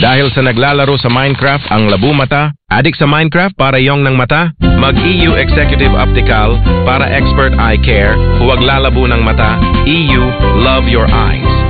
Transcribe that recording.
Dahil sa naglalaro sa Minecraft ang labo mata, adik sa Minecraft para iyong ng mata, mag-EU Executive Optical para expert eye care, huwag lalabo ng mata, EU Love Your Eyes.